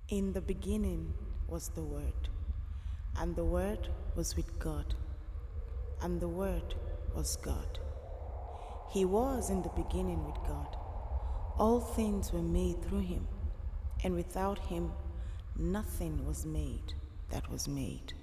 In the beginning was the Word, and the Word was with God, and the Word was God. He was in the beginning with God. All things were made through him, and without him nothing was made that was made.